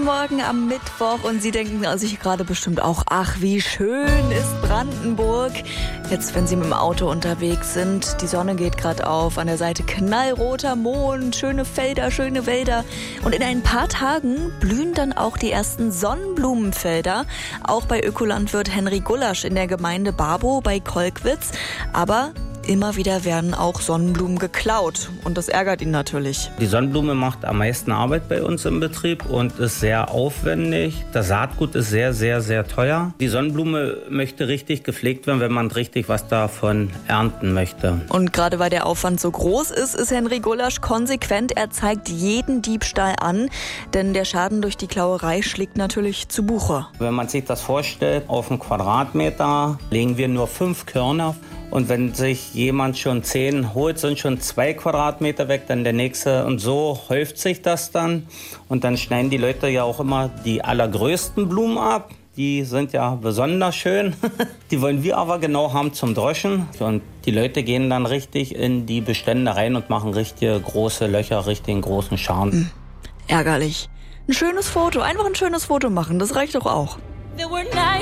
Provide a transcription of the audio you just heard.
Guten Morgen am Mittwoch und Sie denken sich gerade bestimmt auch, ach, wie schön ist Brandenburg. Jetzt, wenn Sie mit dem Auto unterwegs sind, die Sonne geht gerade auf, an der Seite knallroter Mond, schöne Felder, schöne Wälder. Und in ein paar Tagen blühen dann auch die ersten Sonnenblumenfelder, auch bei Ökolandwirt Henry Gulasch in der Gemeinde Barbow bei Kolkwitz. Aber immer wieder werden auch Sonnenblumen geklaut und das ärgert ihn natürlich. Die Sonnenblume macht am meisten Arbeit bei uns im Betrieb und ist sehr aufwendig. Das Saatgut ist sehr, sehr, sehr teuer. Die Sonnenblume möchte richtig gepflegt werden, wenn man richtig was davon ernten möchte. Und gerade weil der Aufwand so groß ist Henry Gulasch konsequent. Er zeigt jeden Diebstahl an, denn der Schaden durch die Klauerei schlägt natürlich zu Buche. Wenn man sich das vorstellt, auf einen Quadratmeter legen wir nur 5 Körner. Und wenn sich jemand schon 10 holt, sind schon 2 Quadratmeter weg, dann der nächste. Und so häuft sich das dann. Und dann schneiden die Leute ja auch immer die allergrößten Blumen ab. Die sind ja besonders schön. Die wollen wir aber genau haben zum Droschen. Und die Leute gehen dann richtig in die Bestände rein und machen richtige große Löcher, richtig großen Schaden. Ärgerlich. Ein schönes Foto, einfach ein schönes Foto machen, das reicht doch auch.